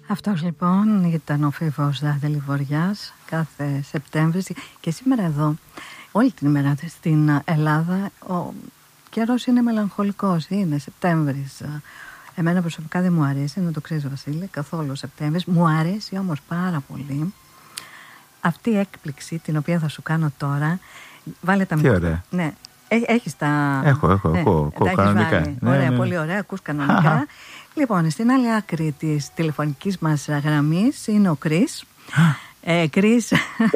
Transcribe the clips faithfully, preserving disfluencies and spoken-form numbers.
Αυτός λοιπόν ήταν ο Φίβος Δελιβοριάς κάθε Σεπτέμβρη. Και σήμερα εδώ, όλη την ημέρα στην Ελλάδα, ο καιρός είναι μελαγχολικός. Είναι Σεπτέμβρης. Εμένα προσωπικά δεν μου αρέσει, να το ξέρεις Βασίλη, καθόλου ο Σεπτέμβρης. Μου αρέσει όμως πάρα πολύ αυτή η έκπληξη την οποία θα σου κάνω τώρα. Βάλε τα μικρά. Τι ωραία. Ναι. Έχεις τα... Έχω, έχω, ναι, έχω, έχω κανονικά. Ναι, ωραία, ναι. Πολύ ωραία, ακούς κανονικά. Λοιπόν, στην άλλη άκρη της τηλεφωνικής μας γραμμής είναι ο Κρίς. ε, Κρίς,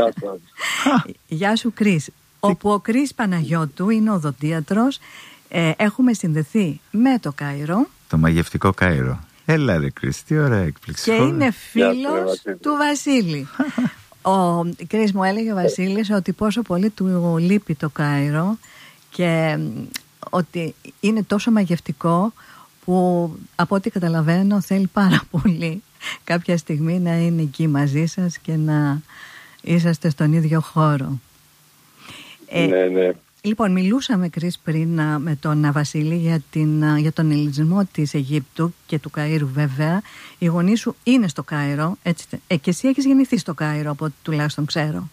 γεια σου Κρίς. Όπου ο Κρίς Παναγιώτου είναι οδοντίατρος. ε, Έχουμε συνδεθεί με το Κάιρο. Το μαγευτικό Κάιρο. Έλα ρε Κρίς, τι ωραία έκπληξη. Και είναι φίλος του Βασίλη. Ο Κρίς μου έλεγε ο Βασίλης ότι πόσο πολύ του λείπει το Κάιρο και ότι είναι τόσο μαγευτικό που από ό,τι καταλαβαίνω θέλει πάρα πολύ κάποια στιγμή να είναι εκεί μαζί σας και να είσαστε στον ίδιο χώρο. Ναι, ε, ναι. Λοιπόν, μιλούσαμε Κρίς πριν με τον Βασίλη για, την, για τον ελληνισμό της Αιγύπτου και του Καΐρου βέβαια. Οι γονείς σου είναι στο Κάιρο, έτσι, ε, και εσύ έχεις γεννηθεί στο Κάιρο από ό,τι τουλάχιστον ξέρω.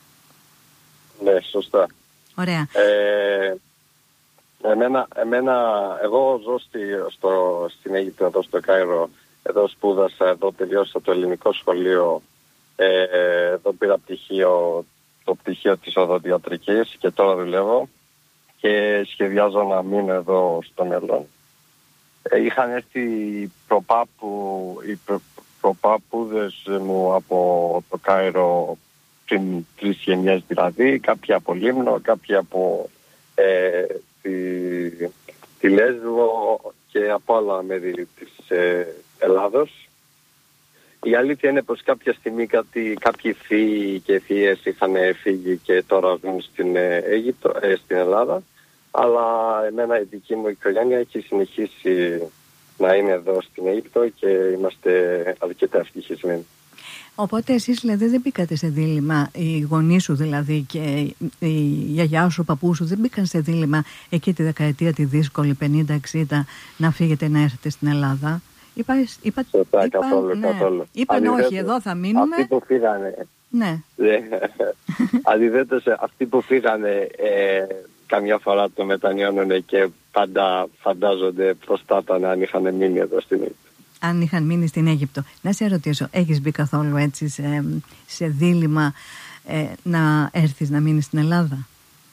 Ναι, σωστά. Ωραία. Ε, εμένα, εμένα, εγώ ζω στη, στο, στην Αίγυπτο, εδώ στο Κάιρο. Εδώ σπούδασα, εδώ τελειώσα το ελληνικό σχολείο. Ε, εδώ πήρα πτυχίο, το πτυχίο της οδοντιατρικής και τώρα δουλεύω και σχεδιάζω να μείνω εδώ στο μέλλον. Ε, είχαν έρθει προπάπου, οι προ, προπάπουδες μου από το Κάιρο πριν τρεις γενιές δηλαδή, κάποιοι από Λίμνο, κάποιοι από ε, τη, τη Λέσβο και από άλλα μέρη της ε, Ελλάδος. Η αλήθεια είναι πως κάποια στιγμή κάτι, κάποιοι θείοι και θείες είχαν φύγει και τώρα ζουν στην Αίγυπτο, ε, στην Ελλάδα, αλλά εμένα η δική μου οικογένεια έχει συνεχίσει να είναι εδώ στην Αίγυπτο και είμαστε αρκετά ευτυχισμένοι. Οπότε εσείς δηλαδή δεν μπήκατε σε δίλημμα, οι γονείς σου δηλαδή και η γιαγιά σου, ο παππού σου δεν μπήκαν σε δίλημμα εκεί τη δεκαετία τη δύσκολη πενήντα εξήντα να φύγετε να έρθετε στην Ελλάδα? Είπα, είπα, Σωστά, είπα, καθόλου, ναι. καθόλου. Είπαν όχι, εδώ θα μείνουμε. Αυτοί που φύγανε. Ναι. Αντιθέτως, αυτοί που φύγανε ε, καμιά φορά το μετανιώνουν και πάντα φαντάζονται πώς θα ήταν αν είχαν μείνει εδώ στην Αίγυπτο. Αν είχαν μείνει στην Αίγυπτο. Να σε ρωτήσω, έχεις μπει καθόλου έτσι σε, σε δίλημμα ε, να έρθεις να μείνεις στην Ελλάδα?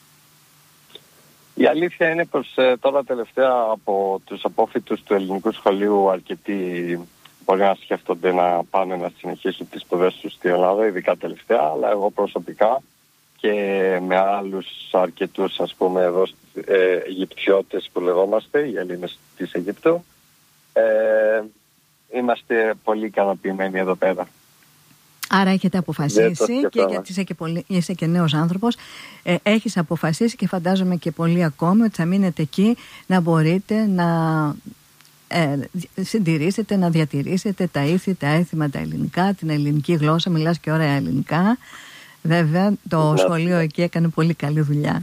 Η αλήθεια είναι πως ε, τώρα τελευταία από τους απόφοιτους του ελληνικού σχολείου αρκετοί μπορεί να σκέφτονται να πάνε να συνεχίσουν τις σπουδές τους στην Ελλάδα, ειδικά τελευταία, αλλά εγώ προσωπικά και με άλλους αρκετούς ας πούμε εδώ ε, Αιγυπτιώτες που λεγόμαστε, οι Έλληνες της Αιγύπτου, ε, είμαστε πολύ ικανοποιημένοι εδώ πέρα. Άρα έχετε αποφασίσει και γιατί είσαι και, πολύ, είσαι και νέος άνθρωπος, ε, έχεις αποφασίσει και φαντάζομαι και πολύ ακόμη ότι θα μείνετε εκεί να μπορείτε να ε, συντηρήσετε, να διατηρήσετε τα ήθη, τα έθιμα, τα ελληνικά, την ελληνική γλώσσα, μιλάς και ωραία ελληνικά. Βέβαια το σχολείο εκεί έκανε πολύ καλή δουλειά.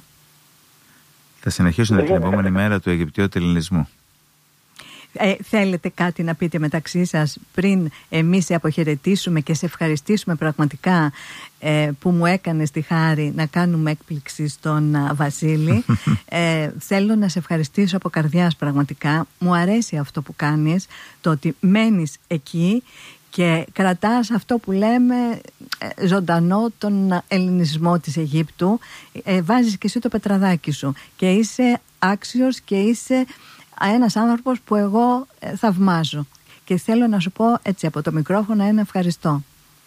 Θα συνεχίσουν την επόμενη μέρα του Αιγυπτιώτου ελληνισμού. Ε, θέλετε κάτι να πείτε μεταξύ σας πριν εμείς σε αποχαιρετήσουμε και σε ευχαριστήσουμε πραγματικά ε, που μου έκανες τη χάρη να κάνουμε έκπληξη στον α, Βασίλη. ε, θέλω να σε ευχαριστήσω από καρδιάς πραγματικά. Μου αρέσει αυτό που κάνεις, το ότι μένεις εκεί και κρατάς αυτό που λέμε ε, ζωντανό τον ελληνισμό της Αιγύπτου. ε, βάζεις και εσύ το πετραδάκι σου και είσαι άξιος και είσαι ένας άνθρωπος που εγώ ε, θαυμάζω και θέλω να σου πω έτσι από το μικρόφωνο ένα ευχαριστώ.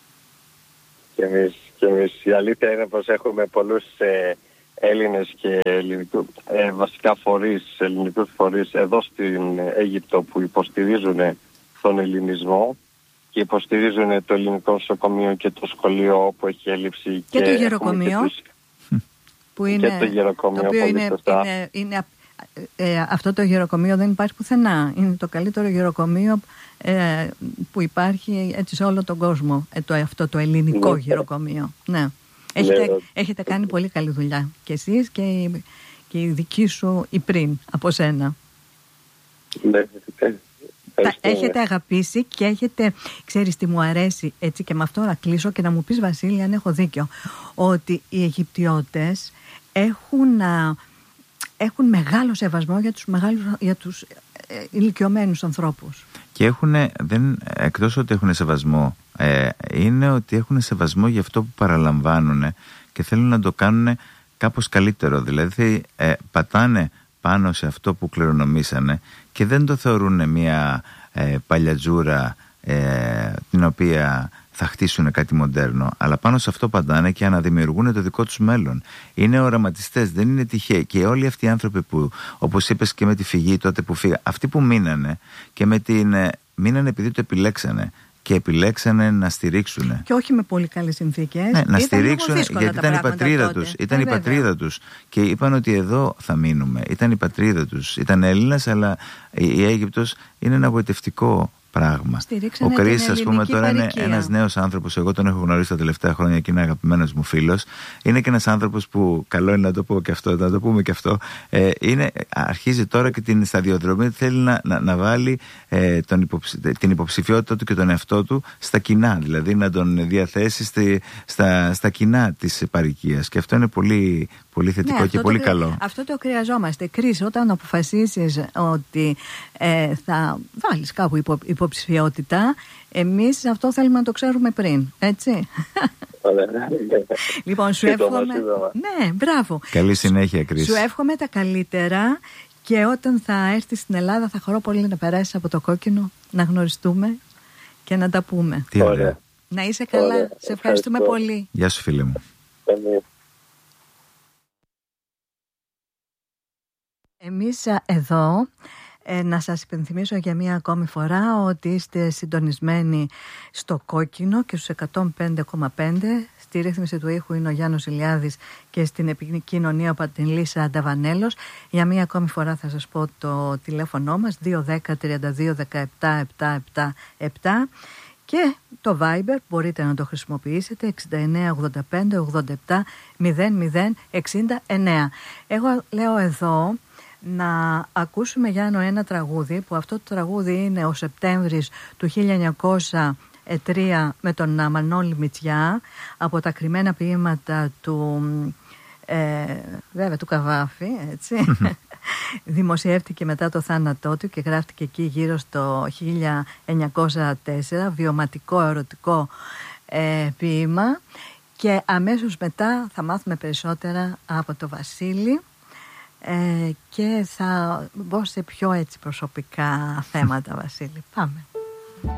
Και εμείς, και εμείς η αλήθεια είναι πως έχουμε πολλούς ε, Έλληνες και ελληνικού, ε, βασικά φορείς, ελληνικούς φορείς εδώ στην Αίγυπτο που υποστηρίζουν τον ελληνισμό και υποστηρίζουν το ελληνικό νοσοκομείο και το σχολείο που έχει έλλειψη και, και το γεροκομείο τους, που είναι, και το, γεροκομείο, το οποίο είναι, είναι, είναι Ε, αυτό το γεροκομείο δεν υπάρχει πουθενά. Είναι το καλύτερο γεροκομείο ε, που υπάρχει έτσι σε όλο τον κόσμο, ε, το, αυτό το ελληνικό ναι. γεροκομείο. Ναι. Έχετε, ναι. έχετε κάνει πολύ καλή δουλειά και εσείς και η, και η δική σου η πριν από σένα. Ναι, τα έχετε αγαπήσει και έχετε, ξέρεις τι μου αρέσει, έτσι, και με αυτό να κλείσω και να μου πεις, Βασίλη, αν έχω δίκιο, ότι οι Αιγυπτιώτες έχουν, α, έχουν μεγάλο σεβασμό για τους, μεγάλους, για τους ε, ηλικιωμένους ανθρώπους. Και έχουν, δεν, εκτός ότι έχουν σεβασμό, ε, είναι ότι έχουν σεβασμό για αυτό που παραλαμβάνουν και θέλουν να το κάνουν κάπως καλύτερο. Δηλαδή ε, πατάνε πάνω σε αυτό που κληρονομήσανε και δεν το θεωρούν μια ε, παλιατζούρα ε, την οποία θα χτίσουν κάτι μοντέρνο, αλλά πάνω σε αυτό πατάνε και αναδημιουργούν το δικό τους μέλλον. Είναι οραματιστές, δεν είναι τυχαίοι. Και όλοι αυτοί οι άνθρωποι που, όπως είπες και με τη φυγή τότε που φύγα, αυτοί που μείνανε και με την, μείνανε επειδή το επιλέξανε και επιλέξανε να στηρίξουν. Και όχι με πολύ καλές συνθήκες. Ναι, να στηρίξουν, γιατί ήταν η πατρίδα τότε. τους. Ήταν ε, η πατρίδα τους. Και είπαν ότι εδώ θα μείνουμε. Ήταν η πατρίδα τους. Ήταν Έλληνας, αλλά η Αίγυπτος είναι ένα γοητευτικό πράγμα. Στηρίξανε ο Κρίς, ας πούμε, τώρα παροικία. Είναι ένας νέος άνθρωπος. Εγώ τον έχω γνωρίσει τα τελευταία χρόνια και είναι αγαπημένος μου φίλος. Είναι και ένας άνθρωπος που, καλό είναι να το πω και αυτό, να το πούμε και αυτό, ε, είναι, αρχίζει τώρα και την σταδιοδρομή, θέλει να, να, να βάλει ε, τον υποψη, την υποψηφιότητα του και τον εαυτό του στα κοινά. Δηλαδή να τον διαθέσει στη, στα, στα κοινά της παροικίας. Και αυτό είναι πολύ, πολύ θετικό, ναι, και πολύ το, καλό. Αυτό το χρειαζόμαστε. Κρίς, όταν αποφασίσεις ότι ε, θα βάλεις κάπου υπο, υποψηφιότητα, εμείς αυτό θέλουμε να το ξέρουμε πριν, έτσι. Λοιπόν, σου εύχομαι. Ναι, μπράβο. Καλή συνέχεια, Κρίς. Σου εύχομαι τα καλύτερα και όταν θα έρθεις στην Ελλάδα θα χαρώ πολύ να περάσεις από το κόκκινο, να γνωριστούμε και να τα πούμε. Τι ωραία. Να είσαι καλά. Ωραία. Σε ευχαριστούμε Ευχαριστώ. πολύ. Γεια σου, φίλε μου. Εμείς εδώ ε, να σας υπενθυμίσω για μία ακόμη φορά ότι είστε συντονισμένοι στο κόκκινο και στους εκατόν πέντε κόμμα πέντε. Στη ρύθμιση του ήχου είναι ο Γιάννος Ηλιάδης και στην επικοινωνία από την Λίσσα Ανταβανέλος. Για μία ακόμη φορά θα σας πω το τηλέφωνο μας δύο ένα μηδέν τριάντα δύο δεκαεπτά επτά επτά επτά και το Viber μπορείτε να το χρησιμοποιήσετε εξήντα εννέα ογδόντα πέντε ογδόντα επτά μηδέν μηδέν εξήντα εννέα. Εγώ λέω εδώ να ακούσουμε, Γιάννο, ένα τραγούδι που αυτό το τραγούδι είναι ο Σεπτέμβρης του χίλια εννιακόσια τρία με τον Μανώλη Μητσιά από τα κρυμμένα ποίηματα του ε, βέβαια του Καβάφη, έτσι. Δημοσιεύτηκε μετά το θάνατό του και γράφτηκε εκεί γύρω στο χίλια εννιακόσια τέσσερα, βιωματικό ερωτικό ε, ποίημα, και αμέσως μετά θα μάθουμε περισσότερα από το Βασίλη ε, και θα μπω σε πιο έτσι προσωπικά θέματα, Βασίλη. Πάμε.